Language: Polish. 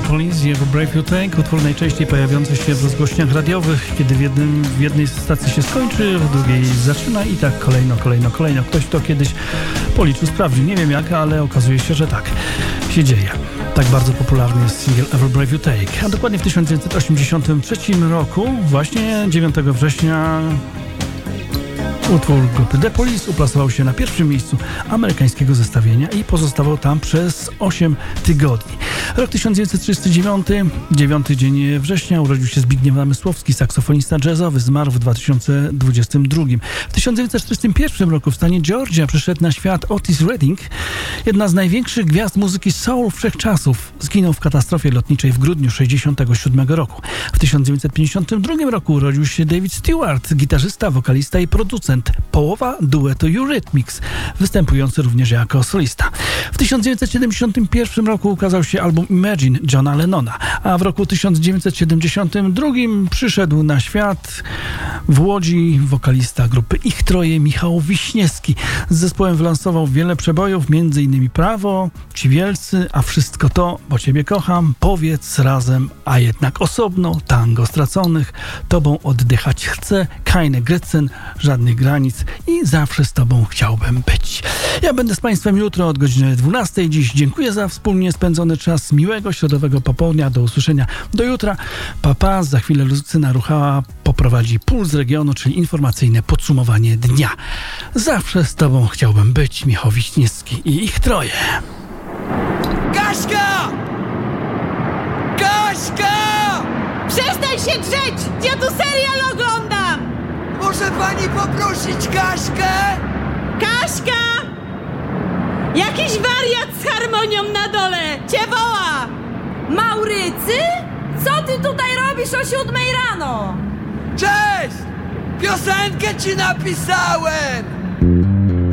Police i Ever Brave You Take, utwór najczęściej pojawiający się w rozgłośniach radiowych, kiedy w jednej stacji się skończy, w drugiej zaczyna i tak kolejno. Ktoś to kiedyś policzył, sprawdził, nie wiem jak, ale okazuje się, że tak się dzieje. Tak bardzo popularny jest singiel Ever Brave You Take. A dokładnie w 1983 roku, właśnie 9 września, utwór grupy The Police uplasował się na pierwszym miejscu amerykańskiego zestawienia i pozostawał tam przez 8 tygodni. Rok 1939, 9 dzień września, urodził się Zbigniew Namysłowski, saksofonista jazzowy, zmarł w 2022. W 1941 roku w stanie Georgia przyszedł na świat Otis Redding, jedna z największych gwiazd muzyki soul wszechczasów. Zginął w katastrofie lotniczej w grudniu 1967 roku. W 1952 roku urodził się David Stewart, gitarzysta, wokalista i producent, połowa duetu Eurythmics, występujący również jako solista. W 1971 roku ukazał się album Imagine Johna Lennona, a w roku 1972 przyszedł na świat w Łodzi wokalista grupy Ich Troje Michał Wiśniewski. Z zespołem wylansował wiele przebojów, m.in. Prawo, Ci Wielcy, A Wszystko To, Bo Ciebie Kocham, Powiedz Razem, A Jednak Osobno, Tango Straconych, Tobą Oddychać Chcę, Keine Grenzen, Żadnych Granic i Zawsze z Tobą chciałbym być. Ja będę z Państwem jutro od godziny 12. Dziś dziękuję za wspólnie spędzony czas. Miłego środowego popołudnia. Do usłyszenia do jutra. Pa. Za chwilę Lucyna Ruchała poprowadzi Puls Regionu, czyli informacyjne podsumowanie dnia. Zawsze z Tobą chciałbym być. Michał Wiśniewski i Ich Troje. Kaśka! Kaśka! Przestań się drzeć! Ja tu serial oglądam! Może pani poprosić Kaśkę? Kaśka! Jakiś wariat z harmonią na dole! Cię woła! Maurycy? Co ty tutaj robisz o 7 rano? Cześć! Piosenkę ci napisałem!